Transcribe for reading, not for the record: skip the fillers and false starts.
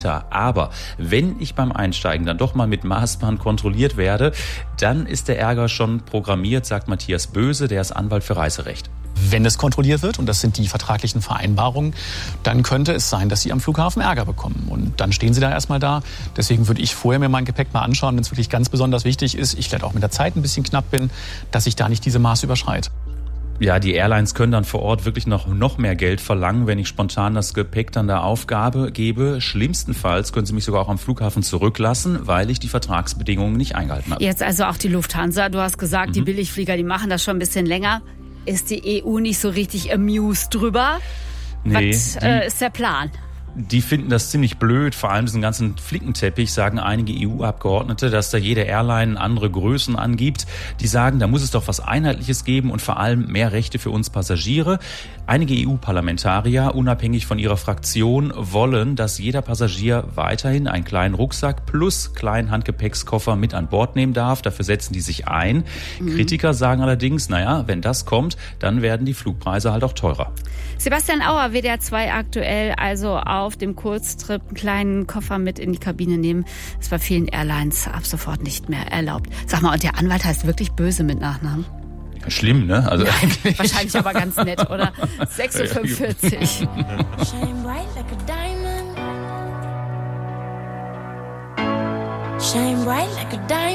Aber wenn ich beim Einsteigen dann doch mal mit Maßband kontrolliert werde, dann ist der Ärger schon programmiert, sagt Matthias Böse, der ist Anwalt für Reiserecht. Wenn es kontrolliert wird, und das sind die vertraglichen Vereinbarungen, dann könnte es sein, dass Sie am Flughafen Ärger bekommen. Und dann stehen Sie da erstmal da. Deswegen würde ich vorher mir mein Gepäck mal anschauen, wenn es wirklich ganz besonders wichtig ist, ich vielleicht auch mit der Zeit ein bisschen knapp bin, dass ich da nicht diese Maße überschreite. Ja, die Airlines können dann vor Ort wirklich noch mehr Geld verlangen, wenn ich spontan das Gepäck dann der Aufgabe gebe. Schlimmstenfalls können sie mich sogar auch am Flughafen zurücklassen, weil ich die Vertragsbedingungen nicht eingehalten habe. Jetzt also auch die Lufthansa. Du hast gesagt, die Billigflieger, die machen das schon ein bisschen länger. Ist die EU nicht so richtig amused drüber? Nee, was ist der Plan? Die finden das ziemlich blöd, vor allem diesen ganzen Flickenteppich, sagen einige EU-Abgeordnete, dass da jede Airline andere Größen angibt. Die sagen, da muss es doch was Einheitliches geben und vor allem mehr Rechte für uns Passagiere. Einige EU-Parlamentarier, unabhängig von ihrer Fraktion, wollen, dass jeder Passagier weiterhin einen kleinen Rucksack plus kleinen Handgepäckskoffer mit an Bord nehmen darf. Dafür setzen die sich ein. Kritiker sagen allerdings, naja, wenn das kommt, dann werden die Flugpreise halt auch teurer. Sebastian Auer, WDR 2 aktuell, also auf dem Kurztrip einen kleinen Koffer mit in die Kabine nehmen. Das ist bei vielen Airlines ab sofort nicht mehr erlaubt. Sag mal, und der Anwalt heißt wirklich Böse mit Nachnamen? Schlimm, ne? Also Nein, wahrscheinlich aber ganz nett, oder? 6:45 Shine bright like a diamond. Shine bright like a diamond.